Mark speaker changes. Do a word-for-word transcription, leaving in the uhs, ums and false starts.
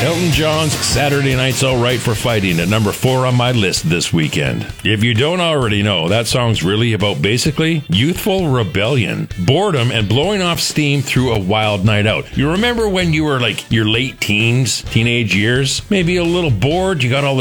Speaker 1: Elton John's Saturday Night's Alright for Fighting at number four on my list this weekend. If you don't already know, that song's really about basically youthful rebellion, boredom, and blowing off steam through a wild night out. You remember when you were like your late teens, teenage years, maybe a little bored, you got all the